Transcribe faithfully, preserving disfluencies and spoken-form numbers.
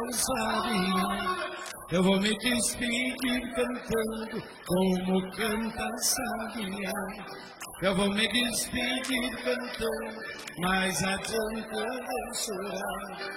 sabia. Eu vou me despedir cantando como canta a sabia. Eu vou me despedir cantando, mais adiante eu vou chorar.